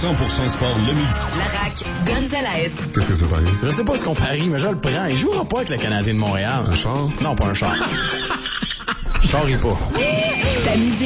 100% sport le midi. La RAQ, Gonzalez. Qu'est-ce que ça parie? Je sais pas ce qu'on parie, mais je le prends. Il jouera pas avec le Canadien de Montréal. Un char? Non, pas un char. Je charrie pas. Ta musique.